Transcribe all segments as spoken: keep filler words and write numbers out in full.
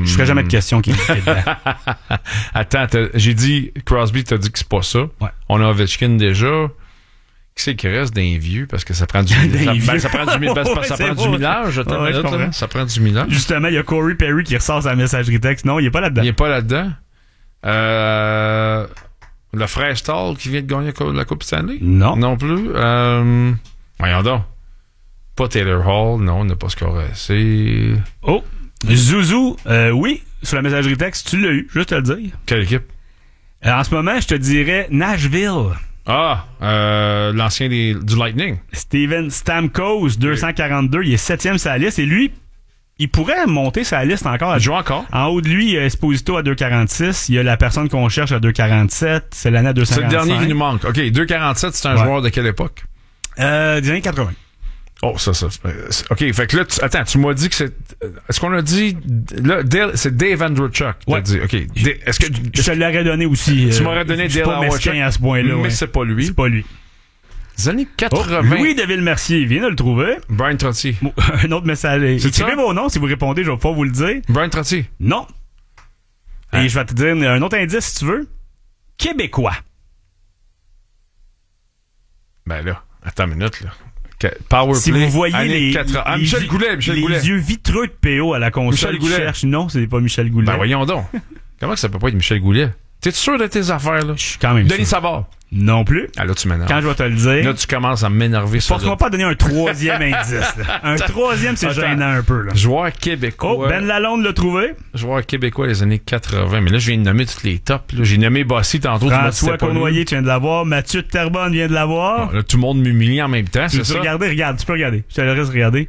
Je ferai jamais de questions qui me dedans. Attends, j'ai dit, Crosby t'a dit que c'est pas ça. Ouais. On a Ovechkin déjà. Qui c'est qui reste d'un vieux? Parce que ça prend du ça, ben, ça prend du, ben, ça prend du millage. Attends, ouais, minute, là, ça prend du millage. Justement, il y a Corey Perry qui ressort sa messagerie texte. Non, il est pas là-dedans. Il est pas là-dedans. Euh, le frère Stahl qui vient de gagner la Coupe Stanley? Non. Non plus. Euh, voyons donc. Pas Taylor Hall. Non, on n'a pas scoré. C'est... Oh! Zouzou, euh, oui, sur la messagerie texte, tu l'as eu, juste te le dire. Quelle équipe? Euh, en ce moment, je te dirais Nashville. Ah, euh, l'ancien des, du Lightning. Steven Stamkos, deux cent quarante-deux, il est septième sur la liste. Et lui, il pourrait monter sa liste encore. Il joue encore. En haut de lui, il y a Esposito à deux quarante-six. Il y a la personne qu'on cherche à deux quarante-sept. C'est l'année à deux cent quarante-cinq. C'est le dernier qui nous manque. OK, deux quarante-sept, c'est un ouais. joueur de quelle époque? Euh, des années quatre-vingts. Oh, ça, ça. OK, fait que là, tu, attends, tu m'as dit que c'est... Est-ce qu'on a dit... Là, Dale, c'est Dave Andreychuk. Ouais. Dit, OK. Est-ce que... Je te l'aurais donné aussi. Tu euh, m'aurais donné Dale Dale Andreychuk à ce point-là. Mais ouais. c'est pas lui. C'est pas lui. Les années quatre-vingts. Oh, Louis Deville-Mercier vient de le trouver. Brian Trottier. Un autre message. Écrivez vos noms si vous répondez, je vais pas vous le dire. Brian Trottier. Non. Hein? Et je vais te dire un autre indice si tu veux. Québécois. Ben là, attends une minute, là. Power si play, vous voyez les, quatre... ah, les, Michel Goulet, Michel les Goulet. yeux vitreux de P O à la console Michel qui Goulet. cherche. Non, c'est pas Michel Goulet. Ben voyons donc. Comment que ça peut pas être Michel Goulet? T'es sûr de tes affaires, là? Je suis quand même Denis sûr. Savard. Non plus. Ah là, tu m'énerves. Quand je vais te le dire. Là, tu commences à m'énerver sur Force-moi pas à donner un troisième indice. Là. Un troisième, c'est Attends. gênant un peu. Là. Joueur québécois. Oh, Ben Lalonde l'a trouvé. Joueur québécois des années quatre-vingts. Mais là, je viens de nommer tous les tops. Là. J'ai nommé Bossy tantôt. François Cournoyer, tu viens de l'avoir. Mathieu de Terrebonne vient de l'avoir. Bon, là, tout le monde m'humilie en même temps, Tu c'est peux ça? regarder, regarde, tu peux regarder. Je te laisse regarder.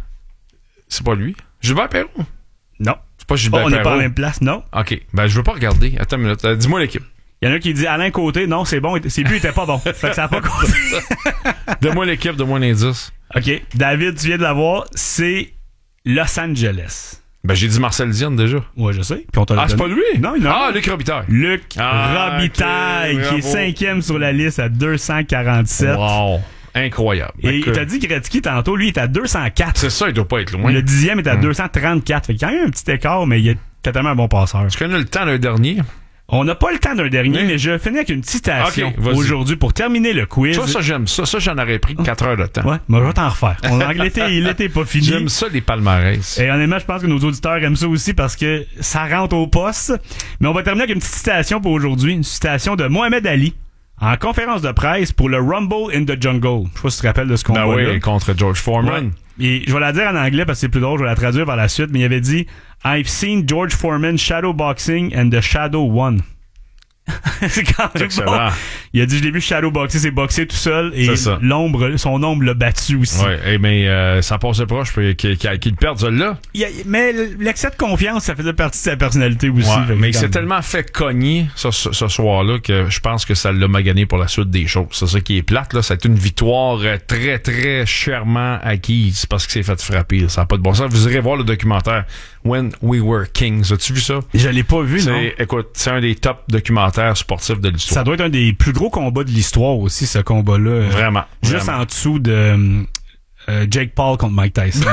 C'est pas lui. Gilbert Perrault. Non. C'est pas Gilbert Oh, on n'est pas à Perrault. la même place, non. OK. Ben, je veux pas regarder. Attends une minute. Euh, dis-moi l'équipe. Il y en a qui dit Alain Côté, non, c'est bon, ses buts étaient pas bons. Fait que ça a pas compté. Donne-moi l'équipe, donne-moi un indice. OK. David, tu viens de l'avoir. C'est Los Angeles. Ben, j'ai dit Marcel Dienne déjà. Ouais, je sais. Puis on te l'a Ah, c'est donné. pas lui? Non, non. Ah, Luc Robitaille. Luc Ah, Robitaille, ok, qui est bravo. cinquième sur la liste à deux cent quarante-sept. Wow. Incroyable. Et Fait que- t'as dit Gretzky tantôt, lui, il est à deux cent quatre. C'est ça, il doit pas être loin. Le dixième est à Hum. deux cent trente-quatre. Fait qu'il y a quand même un petit écart, mais il est tellement un bon passeur. Tu connais le temps d'un dernier? On n'a pas le temps d'un dernier, Oui. mais je finis avec une petite citation Ok, vas-y. aujourd'hui pour terminer le quiz. Ça, ça, j'aime ça. Ça, j'en aurais pris quatre heures de temps. Ouais, moi, je vais t'en refaire. On a l'été, il était pas fini. J'aime ça, les palmarès. Et honnêtement, je pense que nos auditeurs aiment ça aussi parce que ça rentre au poste. Mais on va terminer avec une petite citation pour aujourd'hui. Une citation de Mohamed Ali en conférence de presse pour le Rumble in the Jungle. Je sais pas si tu te rappelles de ce qu'on Ben voit oui, là. contre George Foreman. Ouais. Et je vais la dire en anglais parce que c'est plus drôle, je vais la traduire par la suite, mais il avait dit I've seen George Foreman shadowboxing and the shadow won. C'est quand même Excellent. bon. Il a dit je l'ai vu shadowboxer, c'est boxer tout seul et C'est ça. l'ombre, son ombre l'a battu aussi. Ouais, eh, mais euh, ça passait proche qu'il qu'il qu'il perde celle-là. Il y a- mais l'excès de confiance, ça faisait partie de sa personnalité aussi. Ouais, Fait que mais il quand s'est même. tellement fait cogner ce, ce, ce soir-là que je pense que ça l'a magané pour la suite des choses. C'est ça qui est plate, là. C'est une victoire euh, très, très chèrement acquise parce qu'il s'est fait frapper. Ça n'a pas de bon sens. Vous irez voir le documentaire When We Were Kings. As-tu vu ça? Je l'ai pas vu, non? C'est, écoute, c'est un des top documentaires sportifs de l'histoire. Ça doit être un des plus gros combats de l'histoire aussi, ce combat-là. Euh, Vraiment. Juste vraiment. en dessous de euh, Jake Paul contre Mike Tyson.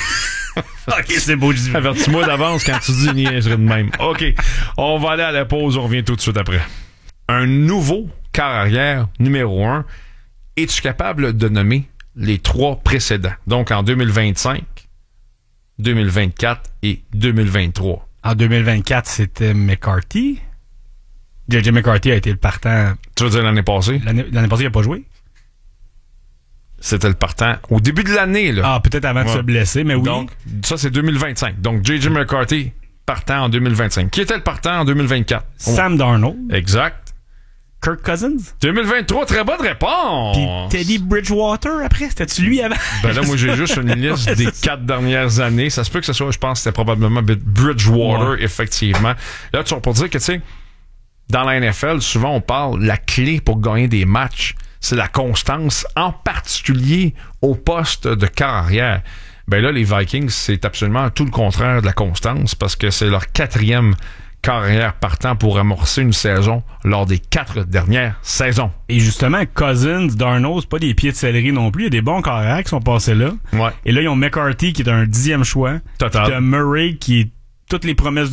Ok, c'est beau, je dis. Avertis-moi d'avance quand tu dis une niaiserie de même. OK. On va aller à la pause. On revient tout de suite après. Un nouveau quart arrière numéro un. Es-tu capable de nommer les trois précédents? Donc, en deux mille vingt-cinq, deux mille vingt-quatre et deux mille vingt-trois. En deux mille vingt-quatre, c'était McCarthy. J J McCarthy a été le partant. Tu veux dire l'année passée? L'année, l'année passée, il n'a pas joué. C'était le partant au début de l'année, là. Ah, peut-être avant de Ouais. se blesser, mais oui. Donc, ça, c'est deux mille vingt-cinq. Donc, J J McCarthy, partant en deux mille vingt-cinq. Qui était le partant en deux mille vingt-quatre? Sam Darnold. Exact. Kirk Cousins. deux mille vingt-trois, très bonne réponse! Puis Teddy Bridgewater après. C'était-tu lui avant? Ben là, moi, j'ai juste une liste Ouais, des c'est ça. quatre dernières années. Ça se peut que ce soit, je pense, que c'était probablement Bridgewater, Ouais. effectivement. Là, tu vas pour dire que, tu sais, dans la N F L, souvent, on parle, la clé pour gagner des matchs, c'est la constance, en particulier au poste de quart arrière. Ben là, les Vikings, c'est absolument tout le contraire de la constance parce que c'est leur quatrième quart arrière partant pour amorcer une saison lors des quatre dernières saisons. Et justement, Cousins, Darnold, c'est pas des pieds de céleri non plus. Il y a des bons carrières qui sont passés là. Ouais. Et là, ils ont McCarthy qui est un dixième choix. Total. Puis t'as Murray qui est toutes les promesses